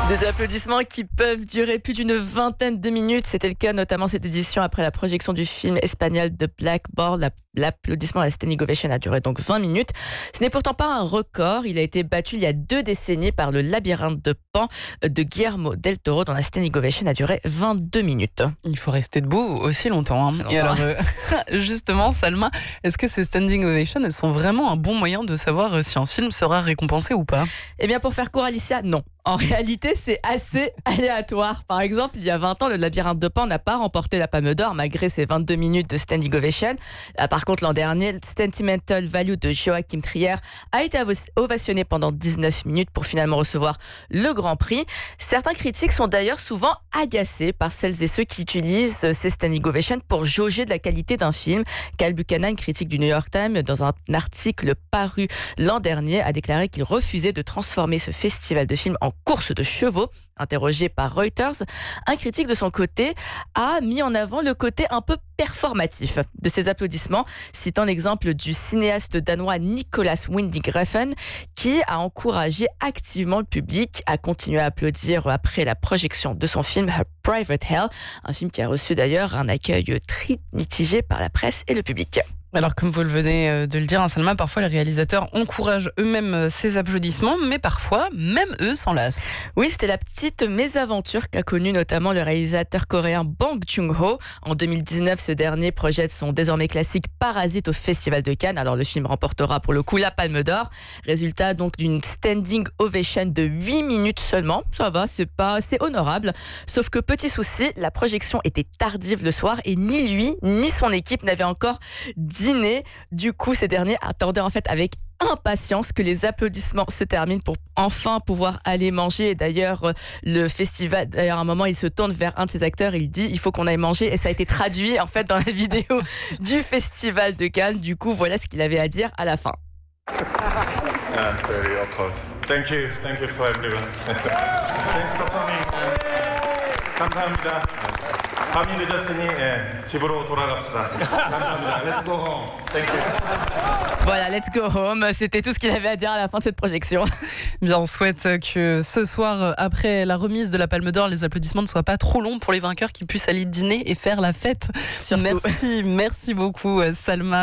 Des applaudissements qui peuvent durer plus d'une vingtaine de minutes. C'était le cas notamment cette édition après la projection du film espagnol de Blackboard. L'applaudissement à la standing ovation a duré donc 20 minutes. Ce n'est pourtant pas un record. Il a été battu il y a 2 décennies par le Labyrinthe de Pan de Guillermo del Toro, dont la standing ovation a duré 22 minutes. Il faut rester debout aussi longtemps. Hein. Et alors, justement, Salma, est-ce que ces standing ovations, elles sont vraiment un bon moyen de savoir si un film sera récompensé ou pas ? Eh bien, pour faire court, Alicia, non. En réalité, c'est assez aléatoire. Par exemple, il y a 20 ans, le Labyrinthe de Pan n'a pas remporté la Palme d'Or malgré ses 22 minutes de standing ovation. Par contre, l'an dernier, le Sentimental Value de Joachim Trier a été ovationné pendant 19 minutes pour finalement recevoir le Grand Prix. Certains critiques sont d'ailleurs souvent agacés par celles et ceux qui utilisent ces standing ovations pour jauger de la qualité d'un film. Cal Buchanan, critique du New York Times, dans un article paru l'an dernier, a déclaré qu'il refusait de transformer ce festival de films en course de chevaux. Interrogé par Reuters, un critique de son côté a mis en avant le côté un peu performatif de ces applaudissements, citant l'exemple du cinéaste danois Nicolas Winding Refn qui a encouragé activement le public à continuer à applaudir après la projection de son film Her Private Hell, un film qui a reçu d'ailleurs un accueil très mitigé par la presse et le public. Alors, comme vous le venez de le dire, Salma, parfois les réalisateurs encouragent eux-mêmes ces applaudissements, mais parfois, même eux s'en lassent. Oui, c'était la petite mésaventure qu'a connue notamment le réalisateur coréen Bong Joon-ho. En 2019, ce dernier projette son désormais classique Parasite au Festival de Cannes. Alors, le film remportera pour le coup la Palme d'Or. Résultat donc d'une standing ovation de 8 minutes seulement. Ça va, c'est honorable. Sauf que petit souci, la projection était tardive le soir et ni lui, ni son équipe n'avaient encore dîné. Du coup, ces derniers attendaient en fait avec impatience que les applaudissements se terminent pour enfin pouvoir aller manger. Et d'ailleurs, le festival, à un moment, il se tourne vers un de ses acteurs, il dit « il faut qu'on aille manger » et ça a été traduit en fait dans la vidéo du Festival de Cannes. Du coup, voilà ce qu'il avait à dire à la fin. Very awkward. Thank you for everyone. Thanks for coming. 감사합니다. 밤이 늦었으니 집으로 돌아갑시다. 감사합니다. Let's go home. Thank you. Voilà, let's go home. C'était tout ce qu'il avait à dire à la fin de cette projection. Bien, on souhaite que ce soir, après la remise de la Palme d'Or, les applaudissements ne soient pas trop longs pour les vainqueurs, qui puissent aller dîner et faire la fête. Surtout. Merci beaucoup Salma.